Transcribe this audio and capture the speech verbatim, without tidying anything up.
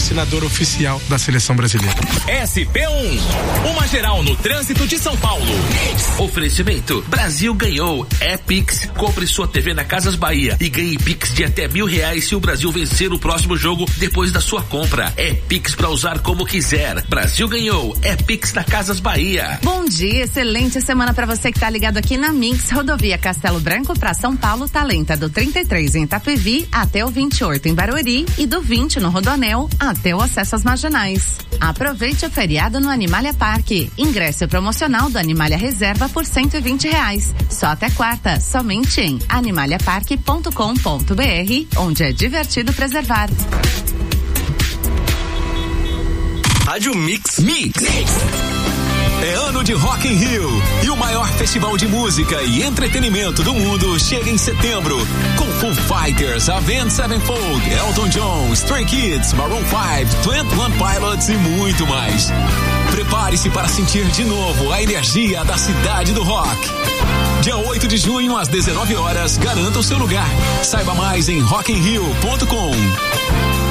patrocinador oficial da Seleção Brasileira. S P um, uma geral no trânsito de São Paulo. Oferecimento, Brasil ganhou, é Pix. Compre sua T V na Casas Bahia e ganhe Pix de até mil reais se o Brasil vencer o próximo jogo depois da sua compra. É Pix pra usar como quiser. Brasil ganhou, é Pix na Casas Bahia. Bom dia, excelente semana pra você que tá ligado aqui na Mix. Rodovia Castelo Branco pra São Paulo tá lenta do trinta e três em Itapevi até o vinte e oito em Barueri e do vinte no Rodoanel até o acesso às Marginais. Aproveite o feriado no Animalia Parque. Ingresso promocional do Animalia Reserva por cento e vinte reais. Só até quarta, somente em animalia parque ponto com ponto br, onde é divertido preservar. Rádio Mix. Mix. Mix. É ano de Rock in Rio e o maior festival de música e entretenimento do mundo chega em setembro com Foo Fighters, Avenged Sevenfold, Elton John, Stray Kids, Maroon five, Twenty One Pilots e muito mais. Prepare-se para sentir de novo a energia da cidade do rock. Dia oito de junho às dezenove horas, garanta o seu lugar. Saiba mais em rock in rio ponto com.